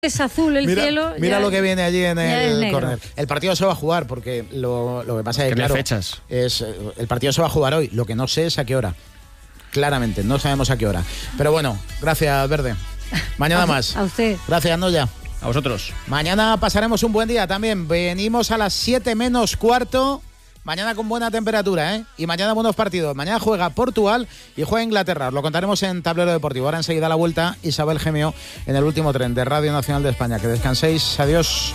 Es azul el cielo. Mira lo que viene allí en el córner. El partido se va a jugar porque lo que pasa es que, claro, fechas. El partido se va a jugar hoy. Lo que no sé es a qué hora. Claramente, no sabemos a qué hora. Pero bueno, gracias, Verde. Mañana más. A usted. Gracias, Noya. A vosotros. Mañana pasaremos un buen día también. Venimos a las 7 menos cuarto. Mañana con buena temperatura, ¿eh? Y mañana buenos partidos. Mañana juega Portugal y juega Inglaterra. Os lo contaremos en Tablero Deportivo. Ahora enseguida la vuelta, Isabel Gemio en el último tren de Radio Nacional de España. Que descanséis. Adiós.